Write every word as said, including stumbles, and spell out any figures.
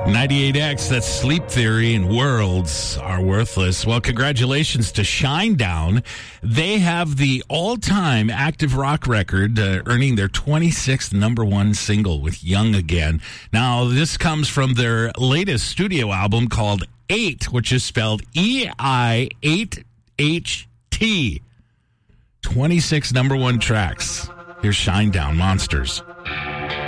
ninety-eight X, that's Sleep Theory, and Worlds Are Worthless. Well, congratulations to Shinedown. They have the all-time active rock record, uh, earning their twenty-sixth number one single with Young Again. Now, this comes from their latest studio album called eight, which is spelled E I eight H T. twenty-six number one tracks. Here's Shinedown, Monsters.